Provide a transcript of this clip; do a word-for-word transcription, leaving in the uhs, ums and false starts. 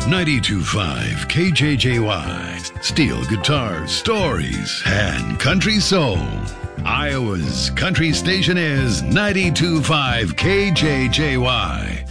ninety-two point five K J J Y. Steel guitars, stories, and country soul. Iowa's country station is ninety-two point five K J J Y.